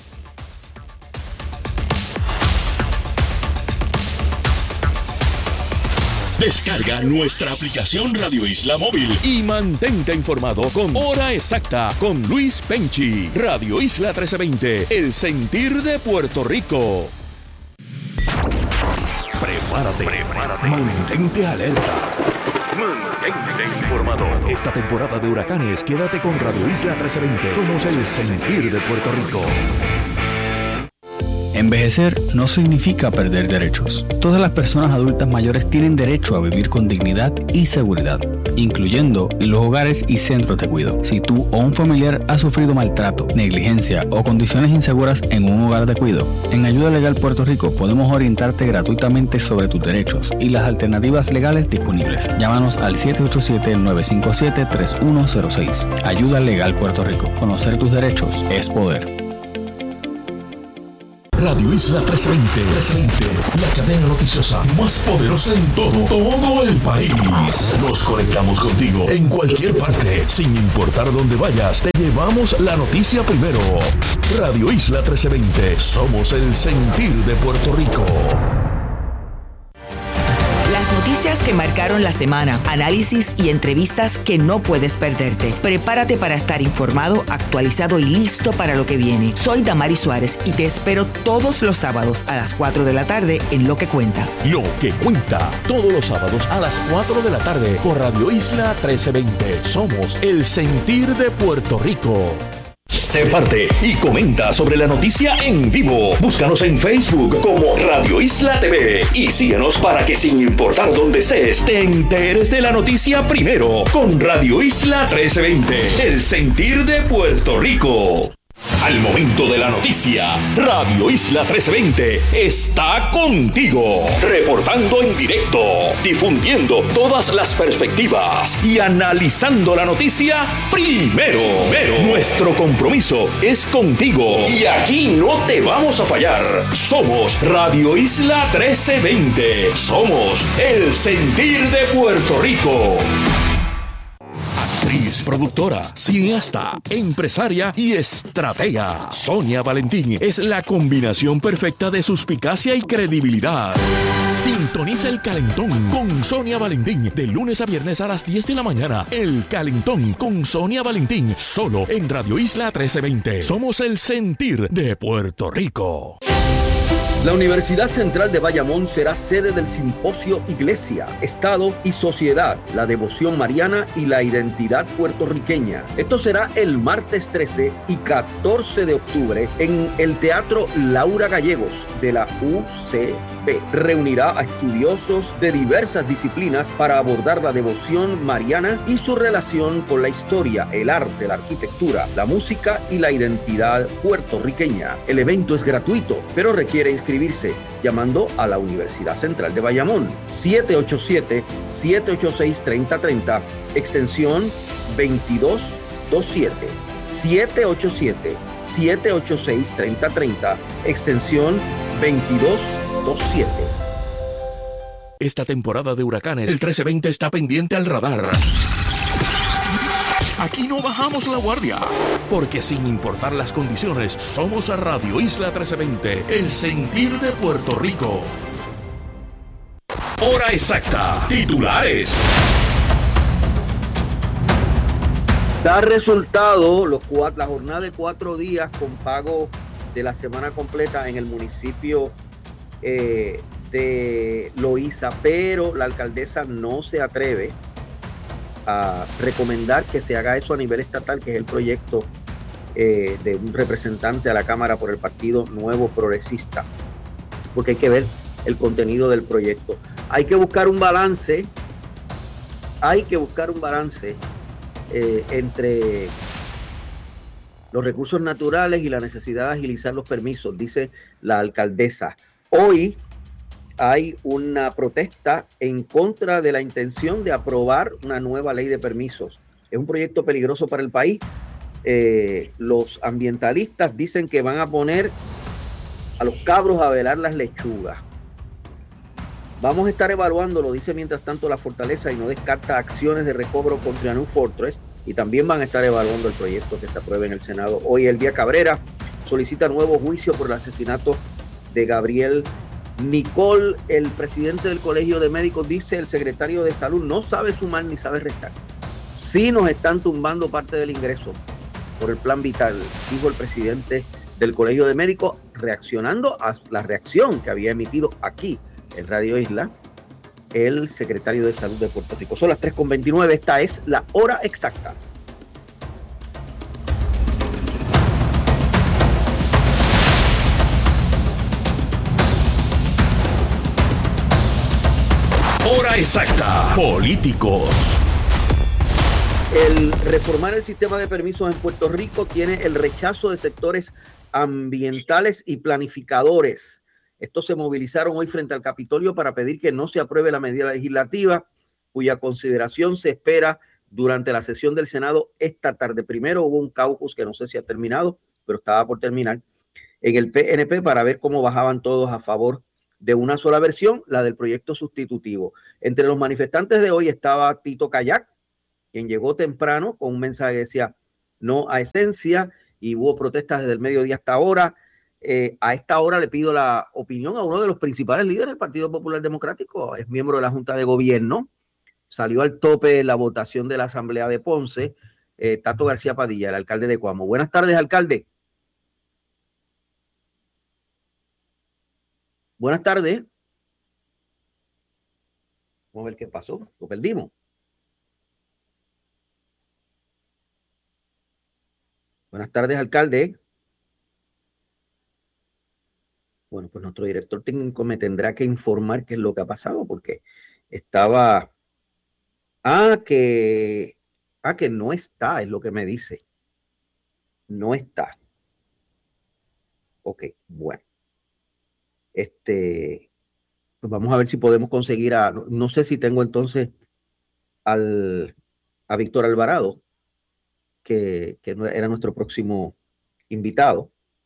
Descarga nuestra aplicación Radio Isla Móvil y mantente informado con Hora Exacta con Luis Penchi. Radio Isla 1320, el sentir de Puerto Rico. Prepárate. Mantente alerta. Mantente informado. Esta temporada de huracanes, quédate con Radio Isla 1320. Somos el sentir de Puerto Rico. Envejecer no significa perder derechos. Todas las personas adultas mayores tienen derecho a vivir con dignidad y seguridad. incluyendo en los hogares y centros de cuidado. Si tú o un familiar ha sufrido maltrato, negligencia o condiciones inseguras en un hogar de cuidado, en Ayuda Legal Puerto Rico podemos orientarte gratuitamente sobre tus derechos y las alternativas legales disponibles. Llámanos al 787-957-3106. Ayuda Legal Puerto Rico. Conocer tus derechos es poder. Radio Isla 1320, la cadena noticiosa más poderosa en todo el país. Nos conectamos contigo en cualquier parte, sin importar dónde vayas. Te llevamos la noticia primero. Radio Isla 1320, somos el sentir de Puerto Rico. Las noticias que marcaron la semana, análisis y entrevistas que no puedes perderte. Prepárate para estar informado, actualizado y listo para lo que viene. Soy Damaris Suárez y te espero todos los sábados a las 4 de la tarde en Lo que Cuenta. Lo que Cuenta, todos los sábados a las 4 de la tarde por Radio Isla 1320. Somos el sentir de Puerto Rico. Sé parte y comenta sobre la noticia en vivo. Búscanos en Facebook como Radio Isla TV y síguenos para que sin importar dónde estés, te enteres de la noticia primero con Radio Isla 1320, el sentir de Puerto Rico. Al momento de la noticia, Radio Isla 1320 está contigo, reportando en directo, difundiendo todas las perspectivas y analizando la noticia primero. Nuestro compromiso es contigo y aquí no te vamos a fallar. Somos Radio Isla 1320. Somos el sentir de Puerto Rico. Actriz, productora, cineasta, empresaria y estratega. Sonia Valentín es la combinación perfecta de suspicacia y credibilidad. Sintoniza El Calentón con Sonia Valentín de lunes a viernes a las 10 de la mañana. El Calentón con Sonia Valentín, solo en Radio Isla 1320. Somos el sentir de Puerto Rico. La Universidad Central de Bayamón será sede del simposio Iglesia, Estado y Sociedad, la devoción mariana y la identidad puertorriqueña. Esto será el martes 13 y 14 de octubre en el Teatro Laura Gallegos de la UCB. Reunirá a estudiosos de diversas disciplinas para abordar la devoción mariana y su relación con la historia, el arte, la arquitectura, la música y la identidad puertorriqueña. El evento es gratuito, pero requiere inscribirse llamando a la Universidad Central de Bayamón 787-786-3030 extensión 2227 787-786-3030 extensión 2227. Esta temporada de huracanes, el 1320 está pendiente al radar. Aquí no bajamos la guardia, porque sin importar las condiciones, somos a Radio Isla 1320, el sentir de Puerto Rico. Hora exacta, titulares. Da resultado la jornada de 4 días con pago de la semana completa en el municipio de Loíza, pero la alcaldesa no se atreve a recomendar que se haga eso a nivel estatal, que es el proyecto de un representante a la Cámara por el Partido Nuevo Progresista, porque hay que ver el contenido del proyecto. Hay que buscar un balance entre los recursos naturales y la necesidad de agilizar los permisos, dice la alcaldesa. Hoy hay una protesta en contra de la intención de aprobar una nueva ley de permisos. Es un proyecto peligroso para el país. Los ambientalistas dicen que van a poner a los cabros a velar las lechugas. Vamos a estar evaluándolo, dice mientras tanto la Fortaleza, y no descarta acciones de recobro contra New Fortress, y también van a estar evaluando el proyecto que se apruebe en el Senado. Hoy Elvia Cabrera solicita nuevo juicio por el asesinato de Gabriel Nicol. El presidente del Colegio de Médicos dice: el secretario de Salud no sabe sumar ni sabe restar. Sí nos están tumbando parte del ingreso por el plan vital, dijo el presidente del Colegio de Médicos, reaccionando a la reacción que había emitido aquí en Radio Isla el secretario de Salud de Puerto Rico. Son las 3:29, esta es la hora exacta. Hora exacta. Políticos. El reformar el sistema de permisos en Puerto Rico tiene el rechazo de sectores ambientales y planificadores. Estos se movilizaron hoy frente al Capitolio para pedir que no se apruebe la medida legislativa, cuya consideración se espera durante la sesión del Senado esta tarde. Primero hubo un caucus que no sé si ha terminado, pero estaba por terminar, en el PNP para ver cómo bajaban todos a favor de una sola versión, la del proyecto sustitutivo. Entre los manifestantes de hoy estaba Tito Kayak, quien llegó temprano con un mensaje que decía no a esencia, y hubo protestas desde el mediodía hasta ahora. A esta hora le pido la opinión a uno de los principales líderes del Partido Popular Democrático, es miembro de la Junta de Gobierno, salió al tope la votación de la Asamblea de Ponce, Tato García Padilla, el alcalde de Coamo. Buenas tardes, alcalde. Buenas tardes. Vamos a ver qué pasó, lo perdimos. Buenas tardes, alcalde. Bueno, pues nuestro director técnico me tendrá que informar qué es lo que ha pasado, porque estaba... que no está, es lo que me dice. No está. Ok, bueno. Pues vamos a ver si podemos conseguir no sé si tengo entonces a Víctor Alvarado, que era nuestro próximo invitado,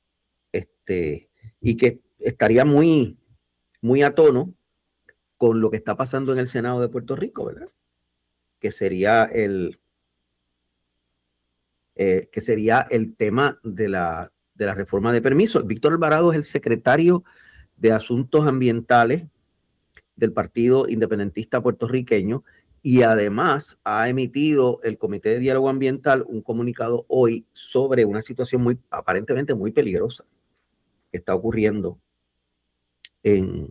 y que estaría muy, muy a tono con lo que está pasando en el Senado de Puerto Rico, ¿verdad? Que sería el tema de la reforma de permisos. Víctor Alvarado es el secretario de Asuntos Ambientales del Partido Independentista Puertorriqueño, y además ha emitido el Comité de Diálogo Ambiental un comunicado hoy sobre una situación aparentemente muy peligrosa que está ocurriendo en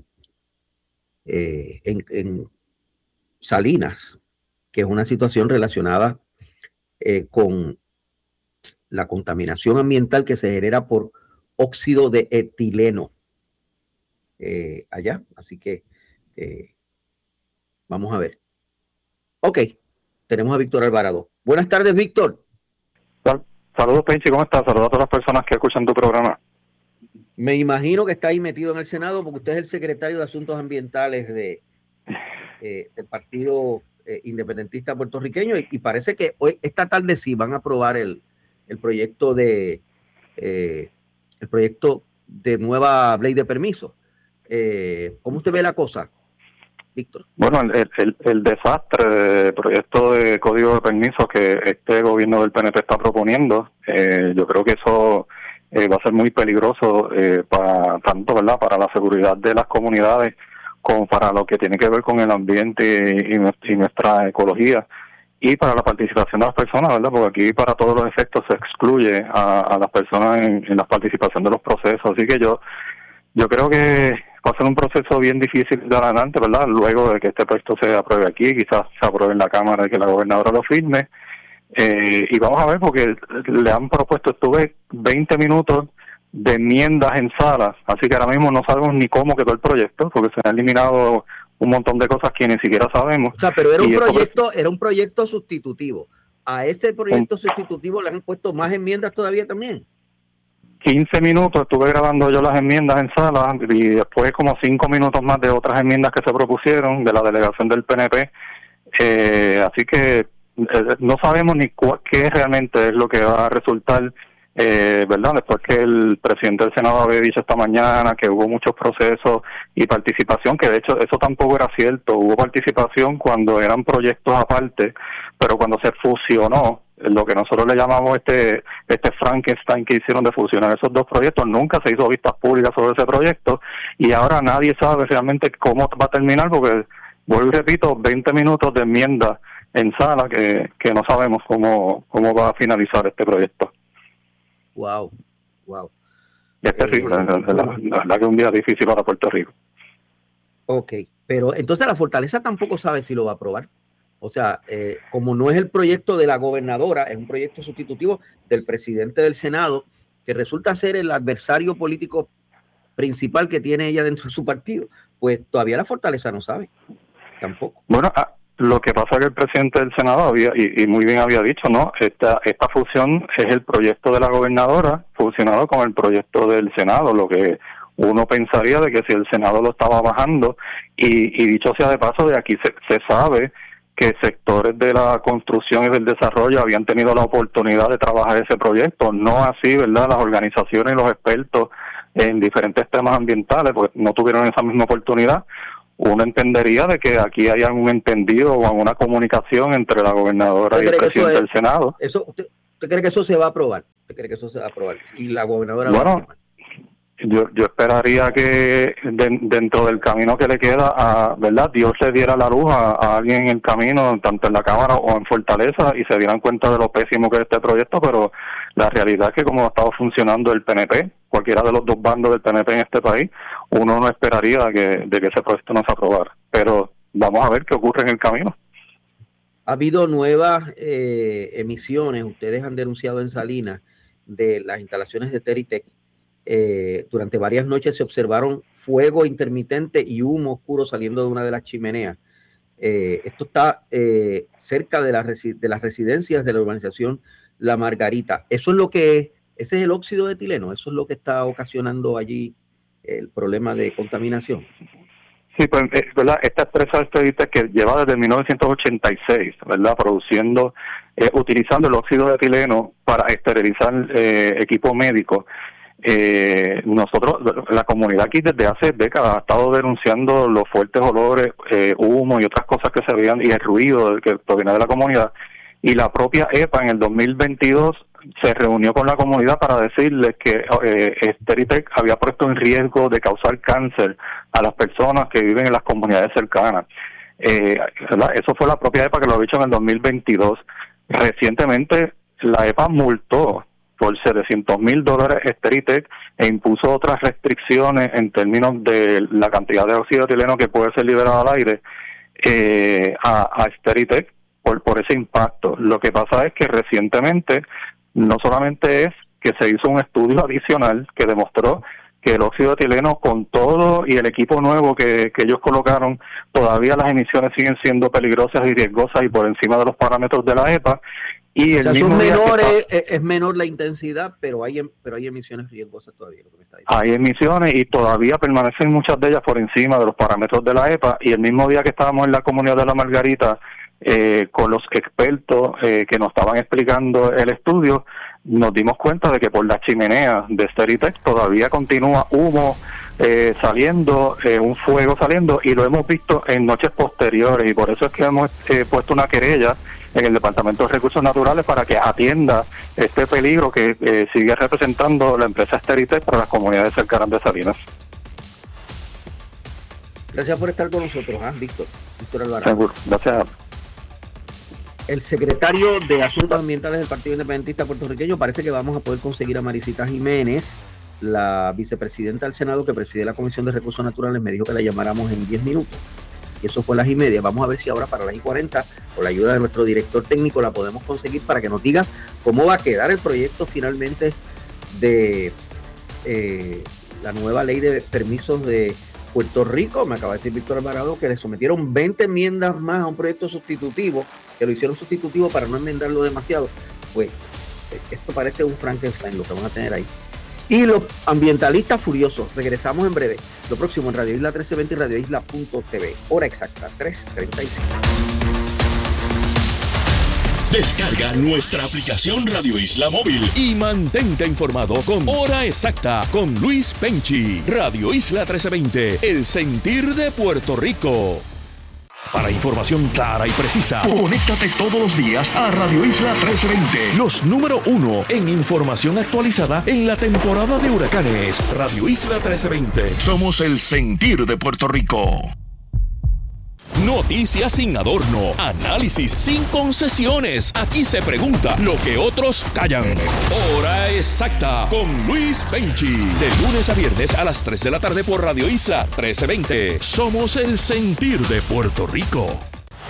Salinas, que es una situación relacionada con la contaminación ambiental que se genera por óxido de etileno allá. Así que vamos a ver. Ok, tenemos a Víctor Alvarado. Buenas tardes, Víctor. Saludos, Penchi, ¿cómo estás? Saludos a todas las personas que escuchan tu programa. Me imagino que está ahí metido en el Senado porque usted es el secretario de Asuntos Ambientales del Partido Independentista Puertorriqueño, y parece que esta tarde sí van a aprobar el proyecto de nueva ley de permisos. ¿Cómo usted ve la cosa, Víctor? Bueno, el desastre del proyecto de código de permisos que este gobierno del PNP está proponiendo, yo creo que eso va a ser muy peligroso tanto, ¿verdad?, para la seguridad de las comunidades como para lo que tiene que ver con el ambiente y nuestra ecología, y para la participación de las personas, ¿verdad?, porque aquí para todos los efectos se excluye a las personas en la participación de los procesos. Así que yo creo que va a ser un proceso bien difícil de adelante, ¿verdad? Luego de que este proyecto se apruebe aquí, quizás se apruebe en la Cámara y que la gobernadora lo firme. Y vamos a ver, porque le han propuesto, estuve 20 minutos de enmiendas en sala, así que ahora mismo no sabemos ni cómo quedó el proyecto, porque se han eliminado un montón de cosas que ni siquiera sabemos. O sea, pero era un proyecto sustitutivo. A ese proyecto sustitutivo le han puesto más enmiendas todavía también. 15 minutos estuve grabando yo las enmiendas en sala, y después como 5 minutos más de otras enmiendas que se propusieron de la delegación del PNP. Así que no sabemos ni qué realmente es lo que va a resultar, ¿verdad? Después que el presidente del Senado había dicho esta mañana que hubo muchos procesos y participación, que de hecho eso tampoco era cierto. Hubo participación cuando eran proyectos aparte, pero cuando se fusionó, lo que nosotros le llamamos este Frankenstein que hicieron de fusionar esos dos proyectos, nunca se hizo vistas públicas sobre ese proyecto, y ahora nadie sabe realmente cómo va a terminar, porque, vuelvo y repito, 20 minutos de enmienda en sala que no sabemos cómo va a finalizar este proyecto. Wow. Es terrible, la verdad que es un día difícil para Puerto Rico. Ok, pero entonces la Fortaleza tampoco sabe si lo va a aprobar. O sea, como no es el proyecto de la gobernadora, es un proyecto sustitutivo del presidente del Senado, que resulta ser el adversario político principal que tiene ella dentro de su partido, pues todavía la Fortaleza no sabe, tampoco. Bueno, Lo que pasa es que el presidente del Senado había, y muy bien había dicho, ¿no? Esta fusión es el proyecto de la gobernadora fusionado con el proyecto del Senado, lo que uno pensaría de que si el Senado lo estaba bajando, y dicho sea de paso, de aquí se sabe que sectores de la construcción y del desarrollo habían tenido la oportunidad de trabajar ese proyecto, no así, ¿verdad? Las organizaciones y los expertos en diferentes temas ambientales, pues no tuvieron esa misma oportunidad. Uno entendería de que aquí hay algún entendido o alguna comunicación entre la gobernadora y el presidente del Senado. ¿Usted cree que eso se va a aprobar? ¿Usted cree que eso se va a aprobar? Y la gobernadora va a firmar. Yo esperaría que dentro del camino que le queda, ¿verdad? Dios le diera la luz a alguien en el camino, tanto en la Cámara o en Fortaleza, y se dieran cuenta de lo pésimo que es este proyecto, pero la realidad es que como ha estado funcionando el PNP, cualquiera de los dos bandos del PNP en este país, uno no esperaría de que ese proyecto no se aprobara. Pero vamos a ver qué ocurre en el camino. Ha habido nuevas emisiones, ustedes han denunciado en Salinas, de las instalaciones de Teritec. Durante varias noches se observaron fuego intermitente y humo oscuro saliendo de una de las chimeneas. Esto está cerca de las residencias de la urbanización La Margarita. Eso es lo que ese es el óxido de etileno. Eso es lo que está ocasionando allí el problema de contaminación. Sí, pues, ¿verdad? Esta empresa de Teritec que lleva desde 1986, ¿verdad? Produciendo, utilizando el óxido de etileno para esterilizar equipo médico. Nosotros, la comunidad aquí desde hace décadas ha estado denunciando los fuertes olores, humo y otras cosas que se veían, y el ruido que proviene de la comunidad, y la propia EPA en el 2022 se reunió con la comunidad para decirles que Teritec había puesto en riesgo de causar cáncer a las personas que viven en las comunidades cercanas. Eso fue la propia EPA que lo ha dicho en el 2022. Recientemente la EPA multó por $700,000 Teritec e impuso otras restricciones en términos de la cantidad de óxido de etileno que puede ser liberado al aire a Teritec por ese impacto. Lo que pasa es que recientemente no solamente es que se hizo un estudio adicional que demostró que el óxido de etileno, con todo y el equipo nuevo que ellos colocaron, todavía las emisiones siguen siendo peligrosas y riesgosas y por encima de los parámetros de la EPA. Y el mismo es menor la intensidad, pero hay emisiones riesgosas todavía. Lo que me está diciendo. Hay emisiones y todavía permanecen muchas de ellas por encima de los parámetros de la EPA. Y el mismo día que estábamos en la comunidad de La Margarita, con los expertos que nos estaban explicando el estudio, nos dimos cuenta de que por la chimenea de Teritec todavía continúa humo saliendo, un fuego saliendo, y lo hemos visto en noches posteriores, y por eso es que hemos puesto una querella en el Departamento de Recursos Naturales para que atienda este peligro que sigue representando la empresa Teritec para las comunidades cercanas de Salinas. Gracias por estar con nosotros, Víctor Alvarado. Seguro, gracias. El secretario de Asuntos Ambientales del Partido Independentista Puertorriqueño, parece que vamos a poder conseguir a Maricita Jiménez, la vicepresidenta del Senado que preside la Comisión de Recursos Naturales. Me dijo que la llamáramos en 10 minutos. Y eso fue a las 1:30. Vamos a ver si ahora para las 1:40, con la ayuda de nuestro director técnico, la podemos conseguir para que nos diga cómo va a quedar el proyecto finalmente de la nueva ley de permisos de Puerto Rico. Me acaba de decir Víctor Alvarado que le sometieron 20 enmiendas más a un proyecto sustitutivo, que lo hicieron sustitutivo para no enmendarlo demasiado. Pues esto parece un Frankenstein lo que van a tener ahí. Y los ambientalistas furiosos. Regresamos en breve. Lo próximo en Radio Isla 1320 y radioisla.tv. Hora exacta, 3:35. Descarga nuestra aplicación Radio Isla Móvil y mantente informado con Hora Exacta con Luis Penchi. Radio Isla 1320, el sentir de Puerto Rico. Para información clara y precisa, conéctate todos los días a Radio Isla 1320. Los número 1 en información actualizada en la temporada de huracanes. Radio Isla 1320. Somos el sentir de Puerto Rico. Noticias sin adorno, análisis sin concesiones. Aquí se pregunta lo que otros callan. Hora Exacta con Luis Penchi. De lunes a viernes a las 3 de la tarde por Radio Isla 1320. Somos el sentir de Puerto Rico.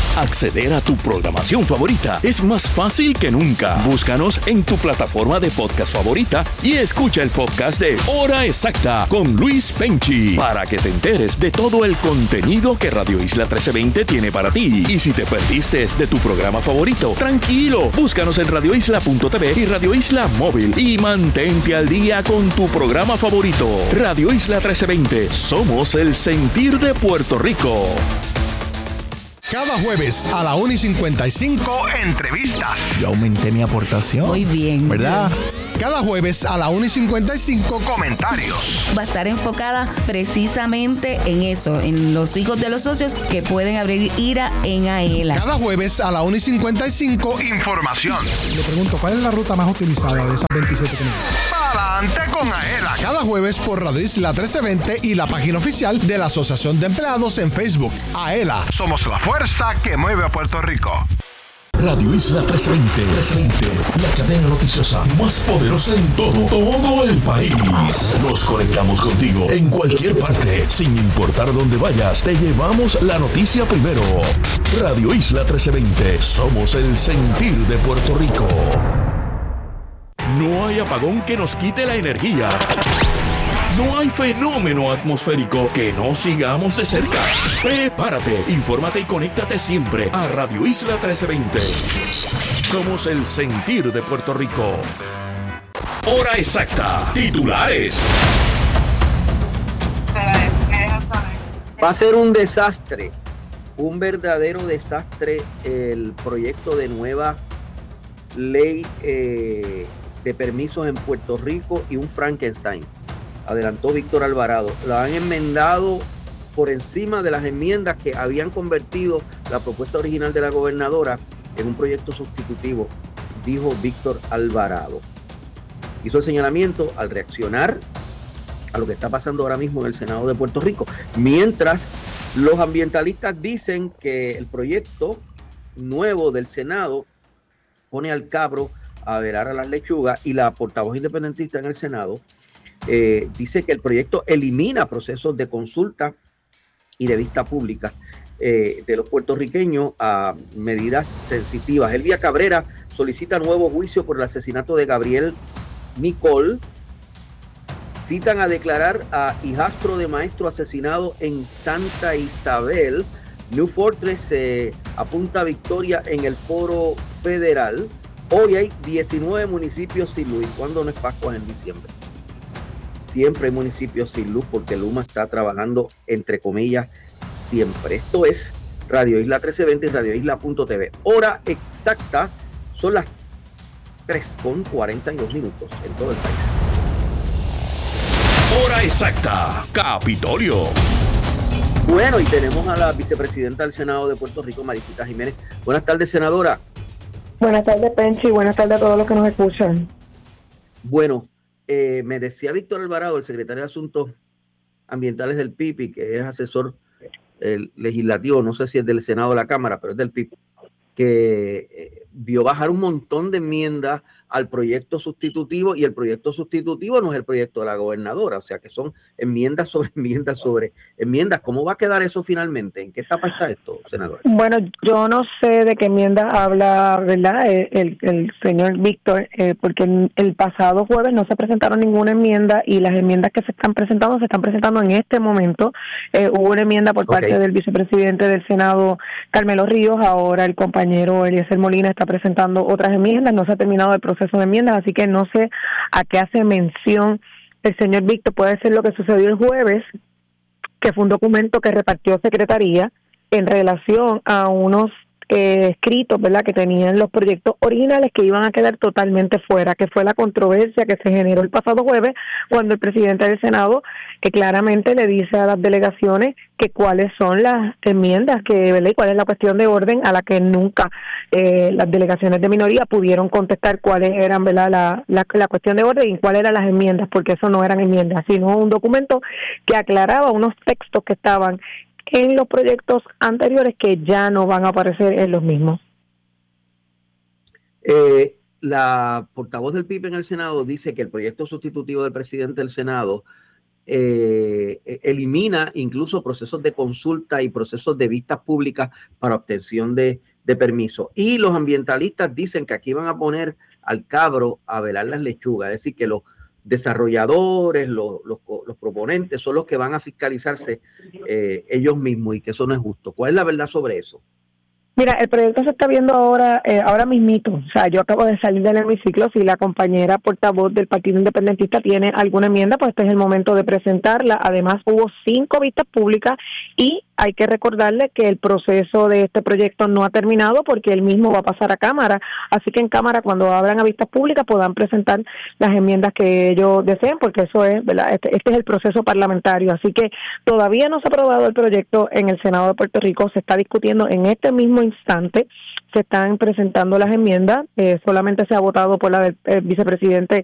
Acceder a tu programación favorita es más fácil que nunca. Búscanos en tu plataforma de podcast favorita y escucha el podcast de Hora Exacta con Luis Penchi para que te enteres de todo el contenido que Radio Isla 1320 tiene para ti. Y si te perdiste de tu programa favorito, tranquilo, búscanos en radioisla.tv y Radio Isla Móvil y mantente al día con tu programa favorito. Radio Isla 1320, somos el sentir de Puerto Rico. Cada jueves a la 1:55, entrevistas. Yo aumenté mi aportación. Muy bien. ¿Verdad? Cada jueves a la 1:55, comentarios. Va a estar enfocada precisamente en eso, en los hijos de los socios que pueden abrir IRA en AELA. Cada jueves a la 1:55, información. Le pregunto, ¿cuál es la ruta más utilizada de esas 27 que me dicen? Adelante con AELA. Cada jueves por Radio Isla 1320 y la página oficial de la Asociación de Empleados en Facebook. AELA, somos la fuerza que mueve a Puerto Rico. Radio Isla 1320, la cadena noticiosa más poderosa en todo el país. Nos conectamos contigo en cualquier parte, sin importar dónde vayas. Te llevamos la noticia primero. Radio Isla 1320, somos el sentir de Puerto Rico. No hay apagón que nos quite la energía. No hay fenómeno atmosférico que no sigamos de cerca. Prepárate, infórmate y conéctate siempre a Radio Isla 1320. Somos el sentir de Puerto Rico. Hora exacta. Titulares. Va a ser un desastre, un verdadero desastre el proyecto de nueva ley de permisos en Puerto Rico y un Frankenstein. Adelantó Víctor Alvarado. La han enmendado por encima de las enmiendas que habían convertido la propuesta original de la gobernadora en un proyecto sustitutivo, dijo Víctor Alvarado. Hizo el señalamiento al reaccionar a lo que está pasando ahora mismo en el Senado de Puerto Rico, mientras los ambientalistas dicen que el proyecto nuevo del Senado pone al cabro a velar a las lechugas, y la portavoz independentista en el Senado dice que el proyecto elimina procesos de consulta y de vista pública de los puertorriqueños a medidas sensitivas. Elvia Cabrera solicita nuevo juicio por el asesinato de Gabriel Nicol. Citan a declarar a hijastro de maestro asesinado en Santa Isabel. New Fortress apunta a victoria en el foro federal. Hoy hay 19 municipios sin luz. ¿Cuándo no es Pascua? En diciembre. Siempre hay municipios sin luz porque Luma está trabajando, entre comillas, siempre. Esto es Radio Isla 1320 y radioisla.tv. Hora exacta, son las 3:42 en todo el país. Hora exacta, Capitolio. Bueno, y tenemos a la vicepresidenta del Senado de Puerto Rico, Maricita Jiménez. Buenas tardes, senadora. Buenas tardes, Penchi, y buenas tardes a todos los que nos escuchan. Bueno, me decía Víctor Alvarado, el secretario de Asuntos Ambientales del PIPI, que es asesor legislativo, no sé si es del Senado o la Cámara, pero es del PIPI, que vio bajar un montón de enmiendas al proyecto sustitutivo, y el proyecto sustitutivo no es el proyecto de la gobernadora, o sea que son enmiendas sobre enmiendas sobre enmiendas. ¿Cómo va a quedar eso finalmente? ¿En qué etapa está esto, senador? Bueno, yo no sé de qué enmienda habla, ¿verdad? El señor Víctor, porque el pasado jueves no se presentaron ninguna enmienda, y las enmiendas que se están presentando en este momento. Hubo una enmienda por parte del vicepresidente del Senado, Carmelo Ríos. Ahora el compañero Eliezer Molina está presentando otras enmiendas. No se ha terminado el proceso de enmiendas, así que no sé a qué hace mención el señor Víctor. Puede ser lo que sucedió el jueves, que fue un documento que repartió Secretaría en relación a unos escritos, ¿verdad?, que tenían los proyectos originales que iban a quedar totalmente fuera, que fue la controversia que se generó el pasado jueves cuando el presidente del Senado claramente le dice a las delegaciones que cuáles son las enmiendas, que, ¿verdad?, y cuál es la cuestión de orden, a la que nunca las delegaciones de minoría pudieron contestar cuáles eran, ¿verdad?, la cuestión de orden y cuáles eran las enmiendas, porque eso no eran enmiendas, sino un documento que aclaraba unos textos que estaban en los proyectos anteriores que ya no van a aparecer en los mismos. La portavoz del PIB en el Senado dice que el proyecto sustitutivo del presidente del Senado elimina incluso procesos de consulta y procesos de vistas públicas para obtención de permiso. Y los ambientalistas dicen que aquí van a poner al cabro a velar las lechugas, es decir, que los desarrolladores, los proponentes son los que van a fiscalizarse ellos mismos, y que eso no es justo. ¿Cuál es la verdad sobre eso? Mira, el proyecto se está viendo ahora mismito. O sea, yo acabo de salir del hemiciclo. Si la compañera portavoz del Partido Independentista tiene alguna enmienda, pues este es el momento de presentarla. Además, hubo 5 vistas públicas y hay que recordarle que el proceso de este proyecto no ha terminado porque el mismo va a pasar a Cámara. Así que en Cámara, cuando abran a vistas públicas, puedan presentar las enmiendas que ellos deseen, porque eso es, ¿verdad? Este es el proceso parlamentario. Así que todavía no se ha aprobado el proyecto en el Senado de Puerto Rico. Se está discutiendo en este mismo instante. Se están presentando las enmiendas. Solamente se ha votado por la del vicepresidente